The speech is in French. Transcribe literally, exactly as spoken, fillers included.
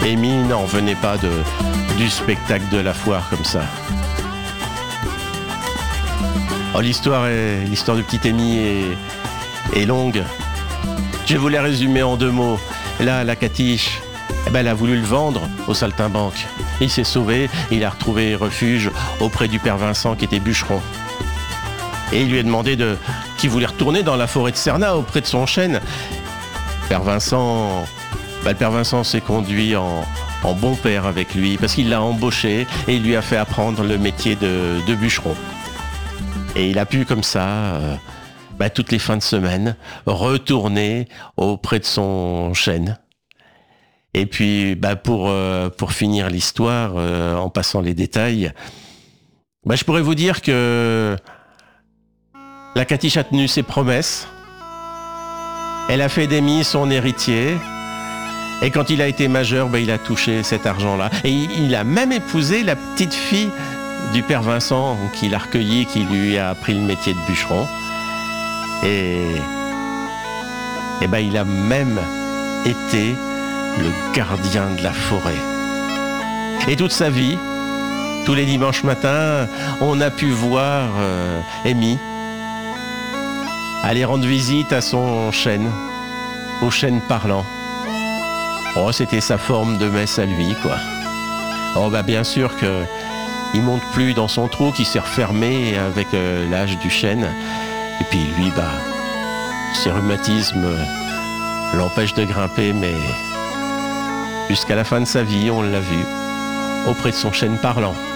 Amy n'en revenait pas de, du spectacle de la foire comme ça. Oh, l'histoire, est, l'histoire de petite Amy est, est longue. Je voulais résumer en deux mots. Là, la catiche, eh ben, elle a voulu le vendre au saltimbanque. Il s'est sauvé, il a retrouvé refuge auprès du père Vincent qui était bûcheron. Et il lui a demandé de, qu'il voulait retourner dans la forêt de Cernat auprès de son chêne. Père Vincent, bah, le père Vincent s'est conduit en, en bon père avec lui parce qu'il l'a embauché et il lui a fait apprendre le métier de, de bûcheron. Et il a pu comme ça, euh, bah, toutes les fins de semaine, retourner auprès de son chêne. Et puis, bah, pour, euh, pour finir l'histoire, euh, en passant les détails, bah, je pourrais vous dire que la catiche a tenu ses promesses. Elle a fait d'Amy son héritier. Et quand il a été majeur, bah, il a touché cet argent-là. Et il a même épousé la petite fille du père Vincent qui l'a recueilli, qui lui a appris le métier de bûcheron. Et, et bah, il a même été le gardien de la forêt. Et toute sa vie, tous les dimanches matins, on a pu voir euh, Amy aller rendre visite à son chêne, au chêne parlant. Oh, c'était sa forme de messe à lui, quoi. Oh, bah, bien sûr que il monte plus dans son trou qui s'est refermé avec euh, l'âge du chêne. Et puis lui, bah, ses rhumatismes euh, l'empêchent de grimper, mais jusqu'à la fin de sa vie, on l'a vu auprès de son chêne parlant.